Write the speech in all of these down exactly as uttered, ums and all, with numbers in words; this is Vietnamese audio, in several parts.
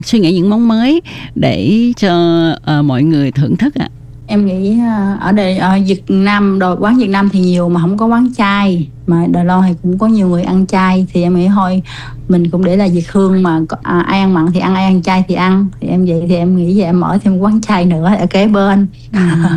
suy nghĩ những món mới để cho uh, mọi người thưởng thức ạ? À? Em nghĩ ở đây ở Việt Nam, đồ quán Việt Nam thì nhiều mà không có quán chay, mà Đài Loan thì cũng có nhiều người ăn chay, thì em nghĩ thôi mình cũng để là Việt Hương mà à, ai ăn mặn thì ăn, ai ăn chay thì ăn, thì em vậy thì em nghĩ vậy em mở thêm quán chay nữa ở kế bên. Ừ.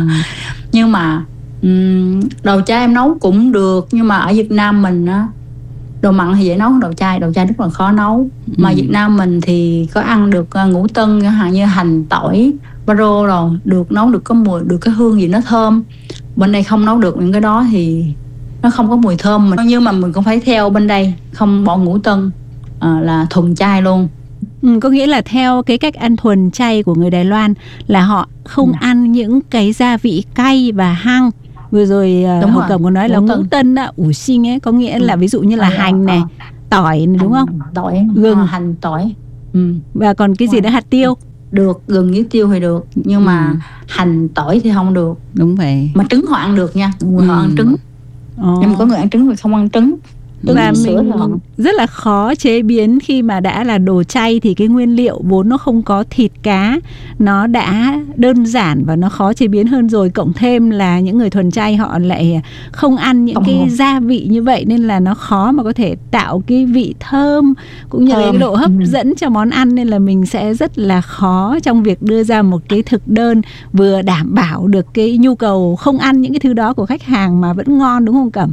Nhưng mà um, đồ chay em nấu cũng được, nhưng mà ở Việt Nam mình á, đồ mặn thì dễ nấu hơn đồ chay, đồ chay rất là khó nấu. Mà ừ. Việt Nam mình thì có ăn được uh, ngũ tân chẳng hạn như hành, tỏi, baro rồi, được nấu được có mùi, được cái hương gì nó thơm. Bên đây không nấu được những cái đó thì nó không có mùi thơm. Mình nhưng mà mình cũng phải theo bên đây không bỏ ngũ tân, à, là thuần chay luôn. Ừ, có nghĩa là theo cái cách ăn thuần chay của người Đài Loan là họ không ừ. ăn những cái gia vị cay và hăng. Vừa rồi Hồ Cẩm có nói ngũ là ngũ tân á, ủ sinh ấy, có nghĩa ừ. là ví dụ như là à, hành này, à. tỏi này, đúng hành, không? Tỏi, gừng, à, hành, tỏi. Ừ. Và còn cái gì đó, hạt tiêu. Được, gừng với tiêu thì được, nhưng ừ. mà hành, tỏi thì không được. Đúng vậy. Mà trứng họ ăn được nha, người ừ. họ ăn trứng. Ồ. Nhưng mà có người ăn trứng mà không ăn trứng. Và mình rất là khó chế biến khi mà đã là đồ chay thì cái nguyên liệu vốn nó không có thịt cá, nó đã đơn giản và nó khó chế biến hơn rồi, cộng thêm là những người thuần chay họ lại không ăn những không cái không. gia vị như vậy, nên là nó khó mà có thể tạo cái vị thơm cũng như thơm. là cái độ hấp ừ. dẫn cho món ăn, nên là mình sẽ rất là khó trong việc đưa ra một cái thực đơn vừa đảm bảo được cái nhu cầu không ăn những cái thứ đó của khách hàng mà vẫn ngon, đúng không Cẩm?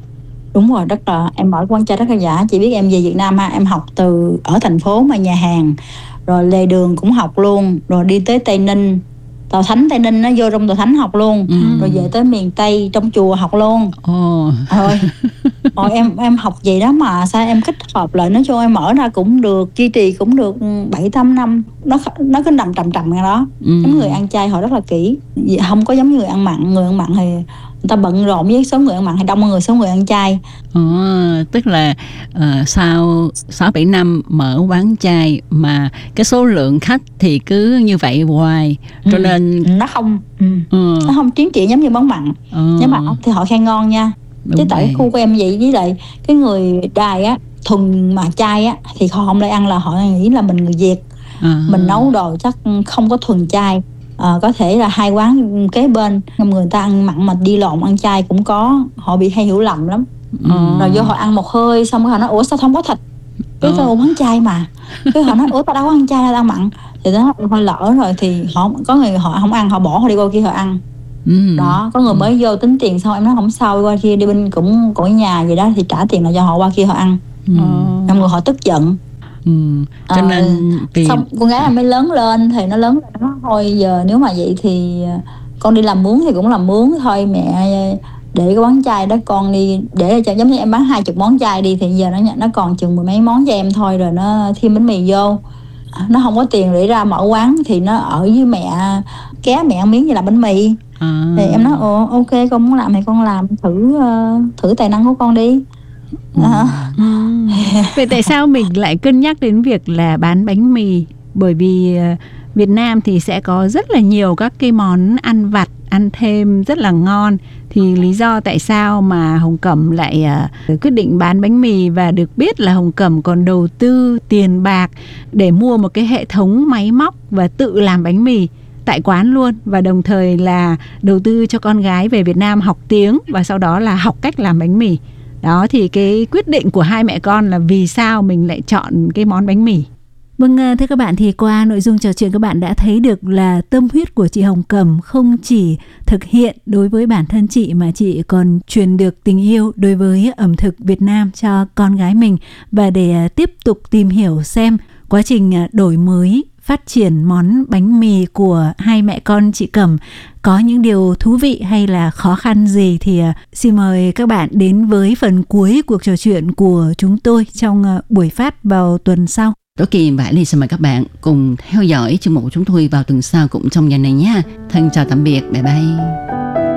Đúng rồi, rất là em mở quán chay rất là giả. Chị biết em về Việt Nam ha, em học từ ở thành phố mà nhà hàng, rồi lề đường cũng học luôn, rồi đi tới Tây Ninh, Tòa Thánh Tây Ninh nó vô trong Tòa Thánh học luôn, ừ. rồi về tới miền Tây trong chùa học luôn. Ồ. Rồi, rồi em em học vậy đó mà sao em kết hợp lại, nói chung em mở ra cũng được, duy trì cũng được bảy tám năm, nó nó cứ nằm trầm trầm ngay đó. Ừ. Giống người ăn chay họ rất là kỹ, không có giống người ăn mặn, người ăn mặn thì người ta bận rộn với số người ăn mặn hay đông hơn người số người ăn chay. Ồ, tức là uh, sau sáu bảy năm mở quán chay mà cái số lượng khách thì cứ như vậy hoài, cho ừ. nên nó không ừ. Ừ. nó không tiến triển giống như món mặn. Ừ. Nếu mà thì họ khen ngon nha. Đúng chứ tại khu của em vậy, với lại cái người Đài á thuần mà chay á thì họ không lại ăn, là họ nghĩ là mình người Việt. À. Mình nấu đồ chắc không có thuần chay. À, có thể là hai quán kế bên người ta ăn mặn mà đi lộn ăn chay cũng có, họ bị hay hiểu lầm lắm. Ừ. Rồi vô họ ăn một hơi xong rồi họ nói ủa sao không có thịt, cái tao uống chay mà, cái họ nói ủa tao đâu có ăn chay, tao ăn mặn, thì nó hơi lỡ rồi thì họ có người họ không ăn, họ bỏ họ đi qua kia họ ăn. Ừ. Đó, có người mới vô tính tiền xong em nói không sao, qua kia đi bên cũng của nhà vậy đó thì trả tiền là cho họ qua kia họ ăn. Ừ. Xong người họ tức giận. Ừ. Cho à, nên vì... xong con gái là mới lớn lên thì nó lớn lên nó thôi giờ nếu mà vậy thì con đi làm mướn thì cũng làm mướn thôi mẹ, để cái quán chay đó con đi để cho giống như em bán hai chục món chay đi thì giờ nó nó còn chừng mười mấy món cho em thôi, rồi nó thêm bánh mì vô, nó không có tiền để ra mở quán thì nó ở với mẹ, ké mẹ ăn miếng như là bánh mì. À. Thì em nói ồ ok con muốn làm thì con làm thử uh, thử tài năng của con đi. Ừ. À. Vậy tại sao mình lại cân nhắc đến việc là bán bánh mì? Bởi vì Việt Nam thì sẽ có rất là nhiều các cái món ăn vặt, ăn thêm rất là ngon. Thì lý do tại sao mà Hồng Cẩm lại uh, quyết định bán bánh mì, và được biết là Hồng Cẩm còn đầu tư tiền bạc để mua một cái hệ thống máy móc và tự làm bánh mì tại quán luôn, và đồng thời là đầu tư cho con gái về Việt Nam học tiếng và sau đó là học cách làm bánh mì. Đó thì cái quyết định của hai mẹ con là vì sao mình lại chọn cái món bánh mì. Vâng, thưa các bạn, thì qua nội dung trò chuyện các bạn đã thấy được là tâm huyết của chị Hồng Cẩm không chỉ thực hiện đối với bản thân chị mà chị còn truyền được tình yêu đối với ẩm thực Việt Nam cho con gái mình. Và để tiếp tục tìm hiểu xem quá trình đổi mới, phát triển món bánh mì của hai mẹ con chị Cẩm có những điều thú vị hay là khó khăn gì, thì xin mời các bạn đến với phần cuối cuộc trò chuyện của chúng tôi trong buổi phát vào tuần sau. Tố Kỳ và Ly xin mời các bạn cùng theo dõi chương mục của chúng tôi vào tuần sau cũng trong giờ này nhé. Thân chào tạm biệt, bye bye.